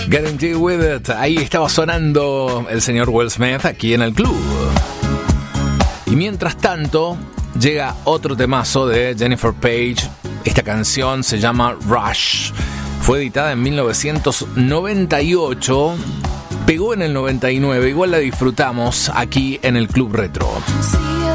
Guarantee With It. Ahí estaba sonando el señor Will Smith aquí en el club. Y mientras tanto, llega otro temazo de Jennifer Page. Esta canción se llama Rush. Fue editada en 1998. Pegó en el 99. Igual la disfrutamos aquí en el Club Retro.